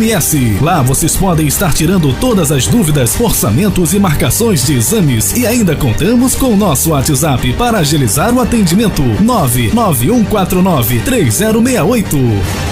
MS. Lá vocês podem estar tirando todas as dúvidas, orçamentos e marcações de exames, e ainda contamos com o nosso WhatsApp para agilizar o atendimento: 991493068.